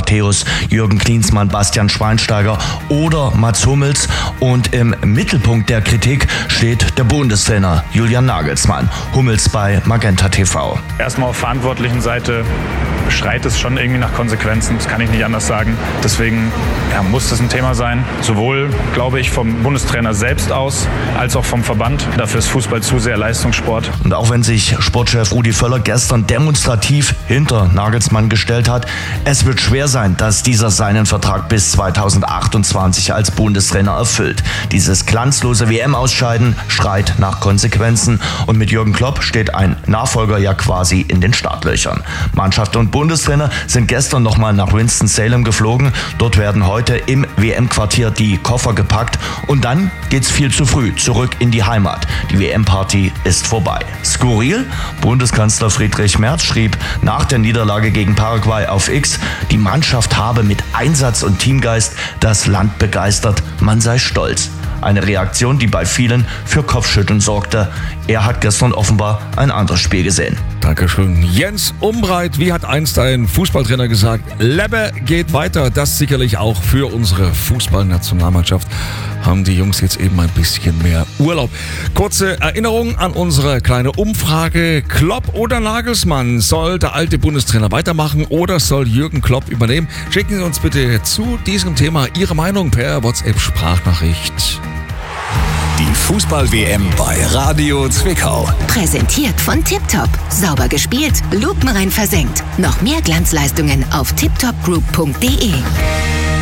Matthäus, Jürgen Klinsmann, Bastian Schweinsteiger oder Mats Hummels. Und im Mittelpunkt der Kritik steht der Bundestrainer Julian Nagelsmann. Hummels bei Magenta TV. Erstmal auf verantwortlichen Seite schreit es schon irgendwie nach Konsequenzen, das kann ich nicht anders sagen. Deswegen muss das ein Thema sein, sowohl, glaube ich, vom Bundestrainer selbst aus, als auch vom Verband. Dafür ist Fußball zu sehr Leistungssport. Und auch wenn sich Sportchef Rudi Völler gestern demonstrativ hinter Nagelsmann gestellt hat, es wird schwer sein, dass dieser seinen Vertrag bis 2028 als Bundestrainer erfüllt. Dieses glanzlose WM-Ausscheiden schreit nach Konsequenzen und mit Jürgen Klopp steht ein Nachfolger ja quasi in den Startlöchern. Mannschaft und Bundestrainer sind gestern nochmal nach Winston-Salem geflogen. Dort werden heute im WM-Quartier die Koffer gepackt und dann geht's viel zu früh zurück in die Heimat. Die WM-Party ist vorbei. Skurril? Bundeskanzler Friedrich Merz schrieb nach der Niederlage gegen Paraguay auf X, die Mannschaft habe mit Einsatz und Teamgeist das Land begeistert, man sei stolz. Eine Reaktion, die bei vielen für Kopfschütteln sorgte. Er hat gestern offenbar ein anderes Spiel gesehen. Dankeschön. Jens Umbreit, wie hat einst ein Fußballtrainer gesagt, Lebe geht weiter. Das sicherlich auch für unsere Fußballnationalmannschaft. Haben die Jungs jetzt eben ein bisschen mehr Urlaub. Kurze Erinnerung an unsere kleine Umfrage. Klopp oder Nagelsmann? Soll der alte Bundestrainer weitermachen oder soll Jürgen Klopp übernehmen? Schicken Sie uns bitte zu diesem Thema Ihre Meinung per WhatsApp-Sprachnachricht. Die Fußball-WM bei Radio Zwickau. Präsentiert von Tiptop. Sauber gespielt, lupenrein versenkt. Noch mehr Glanzleistungen auf tiptopgroup.de.